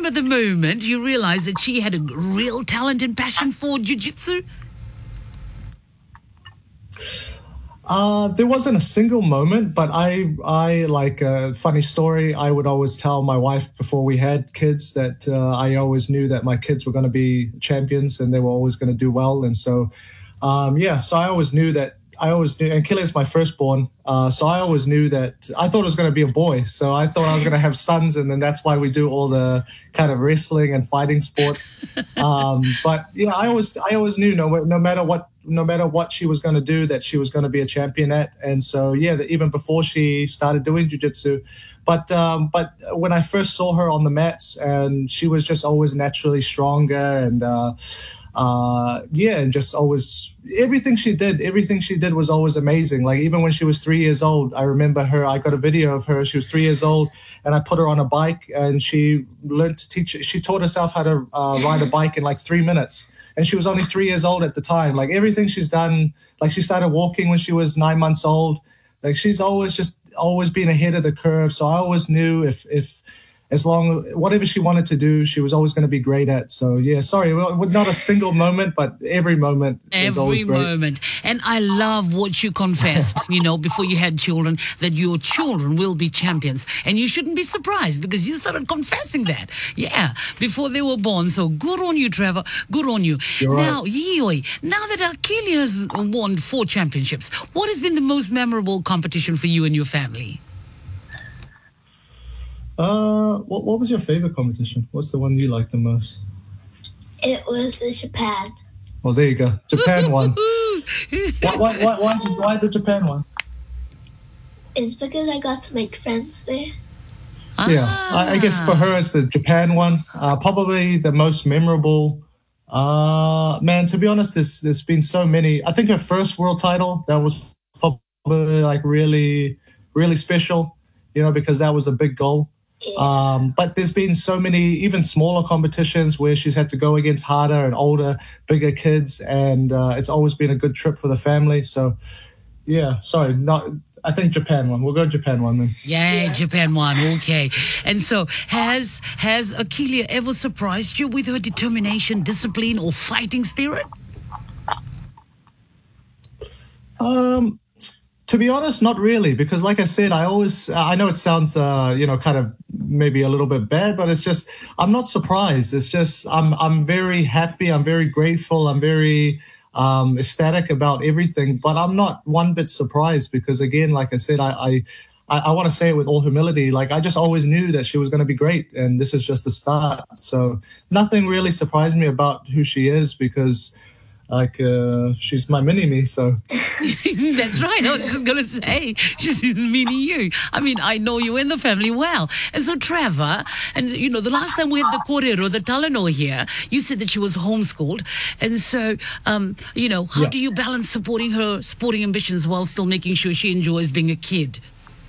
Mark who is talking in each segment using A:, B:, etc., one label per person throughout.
A: remember the moment you realized that she had a real talent and passion for jiu-jitsu?
B: There wasn't a single moment, but I like a funny story. I would always tell my wife before we had kids that I always knew that my kids were going to be champions and they were always going to do well. And so, so I always knew that. And Kilia's my firstborn, so I always knew that. I thought it was going to be a boy, so I thought I was going to have sons, and then that's why we do all the kind of wrestling and fighting sports. But yeah, I always knew no matter what she was going to do, that she was going to be a champion at. And so yeah, even before she started doing jiu-jitsu, but when I first saw her on the mats, and she was just always naturally stronger, and and just always everything she did was always amazing. Like even when she was 3 years old, I remember her. I got a video of her. She was 3 years old, and I put her on a bike, and she taught herself how to ride a bike in like 3 minutes. And she was only 3 years old at the time. Like everything she's done, like she started walking when she was 9 months old. Like she's always been ahead of the curve. So I always knew if whatever she wanted to do, she was always going to be great at. So yeah, sorry, not a single moment, but every moment was always great.
A: Every moment. And I love what you confessed, before you had children, that your children will be champions. And you shouldn't be surprised because you started confessing that. Yeah, before they were born. So good on you, Trevor. Good on you.
B: You're
A: now,
B: right.
A: Yiyoi, now that Akilia has won 4 championships, what has been the most memorable competition for you and your family?
B: What was your favorite competition? What's the one you liked the most?
C: It was the Japan.
B: Well, there you go. Japan won. Why the Japan one?
C: It's because I got to make friends there.
B: Yeah, I guess for her it's the Japan one. Probably the most memorable. Man, to be honest, there's been so many. I think her first world title, that was probably like really, really special, because that was a big goal.
C: Yeah.
B: But there's been so many even smaller competitions where she's had to go against harder and older, bigger kids, and it's always been a good trip for the family. So, yeah, I think Japan one. We'll go Japan one then.
A: Yeah, Japan one. Okay. And so, has Akilia ever surprised you with her determination, discipline, or fighting spirit?
B: To be honest, not really, because like I said, I know it sounds, kind of maybe a little bit bad, but it's just, I'm not surprised. It's just, I'm very happy. I'm very grateful. I'm very ecstatic about everything, but I'm not one bit surprised because again, like I said, I want to say it with all humility. Like I just always knew that she was going to be great, and this is just the start. So nothing really surprised me about who she is because she's my mini-me, so.
A: That's right. I was just going to say, she's mini-you. I mean, I know you and the family well. And so, Trevor, and, the last time we had the Kōrero, the Talanoa here, you said that she was homeschooled. And so, how do you balance supporting her sporting ambitions while still making sure she enjoys being a kid?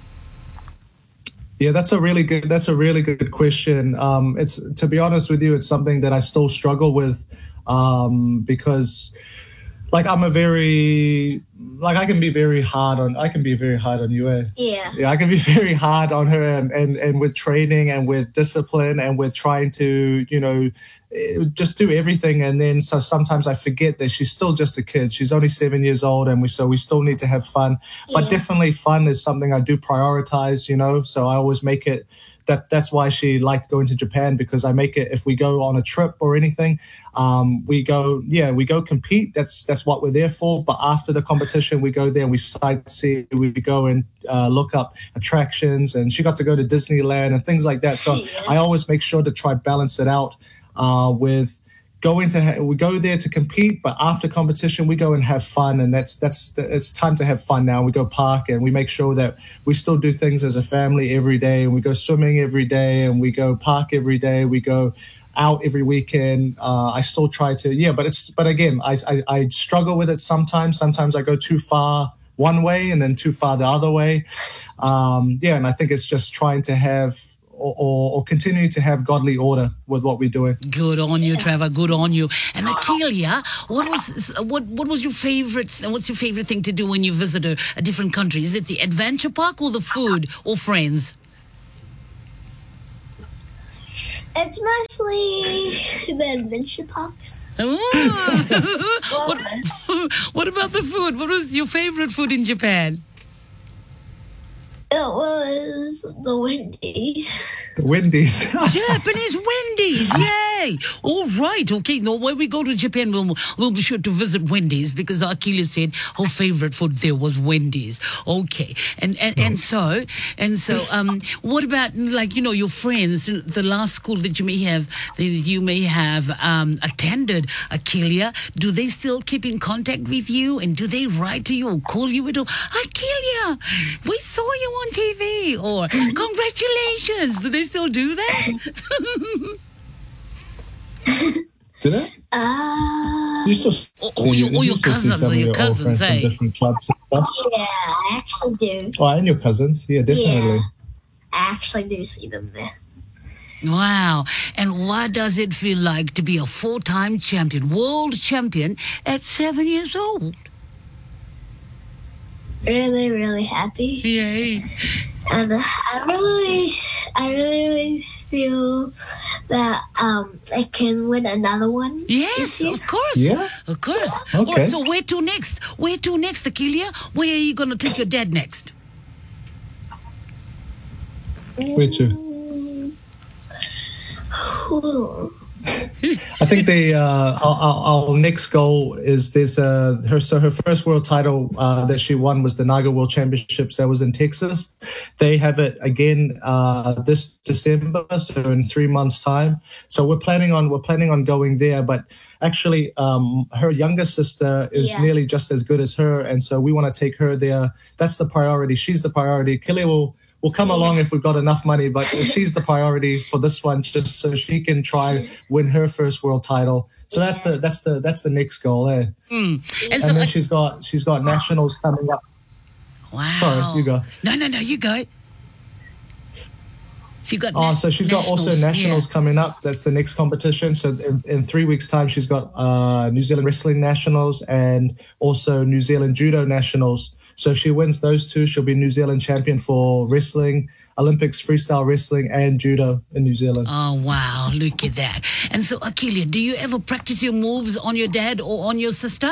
B: Yeah, that's a really good question. It's, to be honest with you, it's something that I still struggle with. Because like I can be very hard on you.
C: Yeah,
B: I can be very hard on her and with training and with discipline and with trying to, just do everything. And then so sometimes I forget that she's still just a kid. She's only 7 years old, and we still need to have fun.
C: Yeah.
B: But definitely fun is something I do prioritize, so I always make it. That's why she liked going to Japan, because I make it, if we go on a trip or anything, we go compete. That's what we're there for. But after the competition, we go there and we sightsee. We go and look up attractions, and she got to go to Disneyland and things like that. So
C: Yeah.
B: I always make sure to try balance it out with we go there to compete, but after competition we go and have fun, and it's time to have fun now. We go park and we make sure that we still do things as a family every day, and we go swimming every day, and we go park every day, we go out every weekend. I still try to, but again, I struggle with it sometimes. Sometimes I go too far one way and then too far the other way. And I think it's just trying to have or continue to have godly order with what we're doing.
A: Good on you, Trevor. Good on you. And Akilia, what was your favorite? What's your favorite thing to do when you visit a different country? Is it the adventure park or the food or friends?
C: It's mostly the adventure parks.
A: what, what about the food? What was your favorite food in Japan?
C: It was the Wendy's.
B: The Wendy's.
A: Japanese Wendy's, yay! All right, okay. Now, when we go to Japan, we'll be sure to visit Wendy's because Akilia said her favorite food there was Wendy's. Okay, and so, what about your friends? The last school that you may have attended, Akilia. Do they still keep in contact with you, and do they write to you or call you at all? Akilia, we saw you on TV, or congratulations. Do they still do that?
B: Do they? You still
A: or your cousins,
B: from different clubs and stuff?
C: Yeah, I actually do.
B: Oh, and your cousins, yeah, definitely.
C: Yeah, I actually do see them there.
A: Wow. And what does it feel like to be a 4-time champion, world champion at 7 years old?
C: Really, really happy.
A: Yay.
C: And I really feel that I can win another one.
A: Yes, of course.
B: Yeah?
A: Of course.
B: Okay.
A: All right, so where to next? Akilia? Where are you going to take your dad next?
B: Where to? I think our next goal is her first world title that she won was the Naga World Championships. That was in Texas. They have it again this December, so in 3 months' time. So we're planning on going there. But actually, her younger sister is nearly just as good as her, and so we want to take her there. That's the priority. She's the priority. Kelly will come along if we've got enough money, but she's the priority for this one, just so she can try win her first world title. So that's the next goal there.
A: And
B: so then she's got nationals coming up.
A: Wow.
B: Sorry, you go.
A: No, you go. She's got
B: also nationals coming up. That's the next competition. So in 3 weeks' time, she's got New Zealand Wrestling Nationals and also New Zealand Judo Nationals. So if she wins those two, she'll be New Zealand champion for wrestling, Olympics, freestyle wrestling, and judo in New Zealand.
A: Oh, wow. Look at that. And so, Akilia, do you ever practice your moves on your dad or on your sister?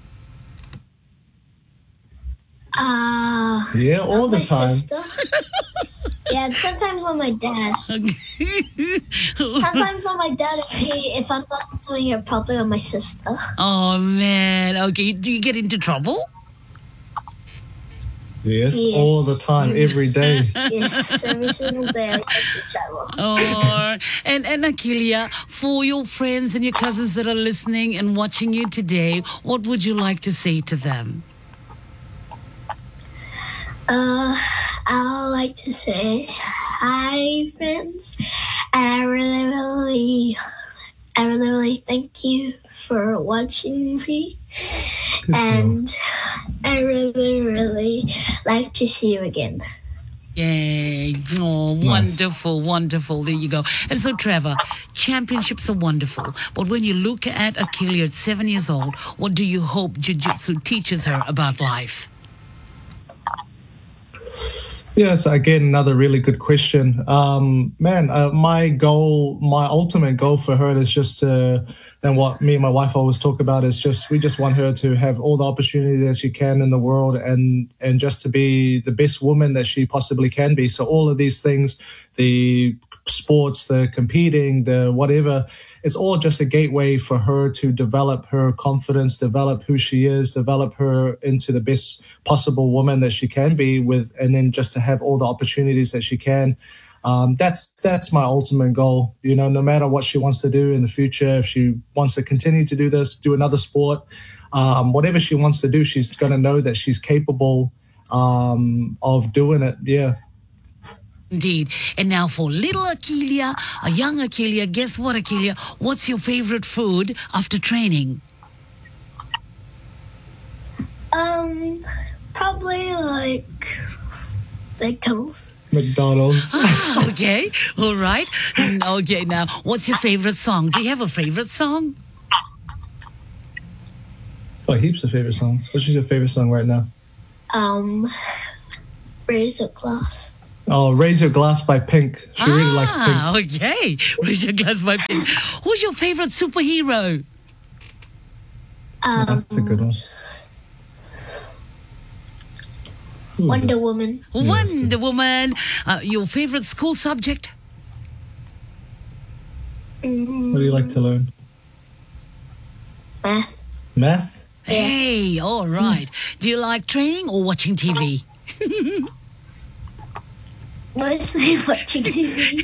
B: Yeah, all the time.
C: Yeah, sometimes on my dad. Sometimes on my dad if I'm not doing it properly on my sister.
A: Oh, man. Okay. Do you get into trouble?
B: Yes, all the time, every day.
C: Yes, every single day I get into trouble.
A: Oh, and Akilia, for your friends and your cousins that are listening and watching you today, what would you like to say to them?
C: I would like to say hi, friends. I really thank you for watching me. And I really like to see you again.
A: Yay. Oh, wonderful, wonderful. There you go. And so, Trevor, championships are wonderful. But when you look at Akilia at 7 years old, what do you hope Jiu-Jitsu teaches her about life?
B: Yeah, so again, another really good question. My ultimate goal for her is just and what me and my wife always talk about is we just want her to have all the opportunity that she can in the world and just to be the best woman that she possibly can be. So all of these things, the sports, the competing, the whatever, it's all just a gateway for her to develop her confidence, develop who she is, develop her into the best possible woman that she can be with, and then just to have all the opportunities that she can. That's my ultimate goal. No matter what she wants to do in the future, if she wants to continue to do this, do another sport, whatever she wants to do, she's going to know that she's capable of doing it. Yeah.
A: Indeed. And now for little Akilia, a young Akilia, guess what, Akilia? What's your favorite food after training?
C: Probably like
B: McDonald's.
A: Okay. All right. Okay. Now, what's your favorite song? Do you have a favorite song?
B: Oh, heaps of favorite songs. Which is your favorite song right now?
C: Raise a Glass.
B: Oh, Raise Your Glass by Pink. She really likes Pink.
A: Okay. Raise Your Glass by Pink. Who's your favorite superhero?
B: That's a good one.
C: Wonder Woman.
A: Wonder Woman. Your favorite school subject?
B: What do you like to learn?
C: Math.
B: Math?
A: Hey, all right. Do you like training or watching TV?
C: Mostly watching TV.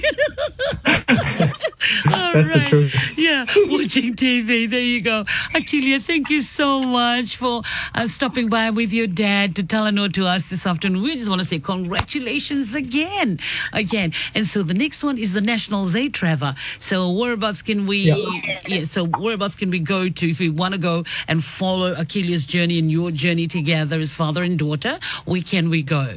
B: That's the truth.
A: Yeah, watching TV. There you go. Akilia, thank you so much for stopping by with your dad to Talanoa to us this afternoon. We just want to say congratulations again. And so the next one is the Nationals, Trevor? So whereabouts can we whereabouts can we go to if we want to go and follow Akilia's journey and your journey together as father and daughter? Where can we go?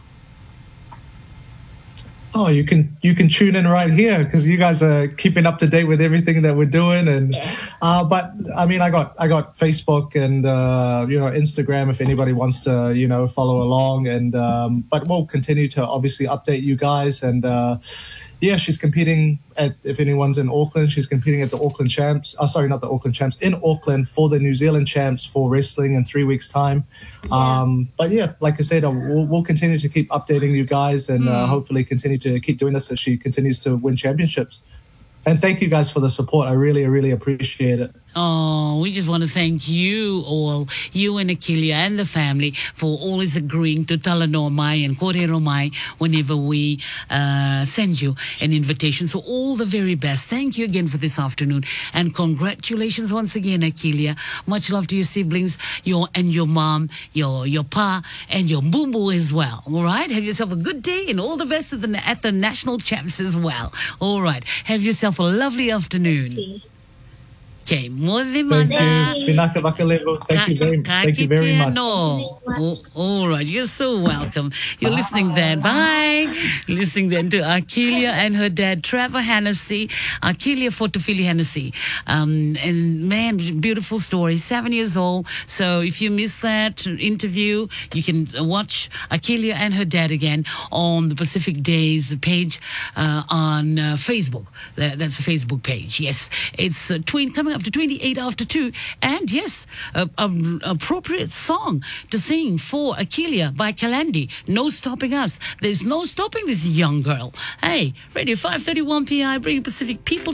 B: Oh, you can tune in right here because you guys are keeping up to date with everything that we're doing. And but I mean, I got Facebook and Instagram if anybody wants to follow along. And but we'll continue to obviously update you guys. And yeah, she's competing at, if anyone's in Auckland, she's competing at the Auckland Champs. Oh, sorry, not the Auckland Champs, in Auckland for the New Zealand Champs for wrestling in 3 weeks' time. But yeah, like I said, we'll continue to keep updating you guys and hopefully continue to keep doing this as she continues to win championships. And thank you guys for the support. I really, really appreciate it.
A: Oh, we just want to thank you all, you and Akilia and the family, for always agreeing to Talanoa mai and Kōrero mai whenever we send you an invitation. So all the very best. Thank you again for this afternoon. And congratulations once again, Akilia. Much love to your siblings, your mom, your pa, and your bumbu as well. All right? Have yourself a good day and all the best at the National Champs as well. All right. Have yourself a lovely afternoon. Okay,
B: Thank you. Pinaka Bakalebo. Thank you very much.
A: All right, you're so welcome. You're listening then. Bye. Listening then to Akilia and her dad, Trevor Hennessy. Akilia Fotofili Hennessy. And man, beautiful story. 7 years old. So if you missed that interview, you can watch Akilia and her dad again on the Pacific Days page on Facebook. That's a Facebook page. Yes, it's coming up to 28 after 2. And yes, appropriate song to sing for Akilia by Kalandi. No stopping us. There's no stopping this young girl. Hey, Radio 531 PI, bringing Pacific people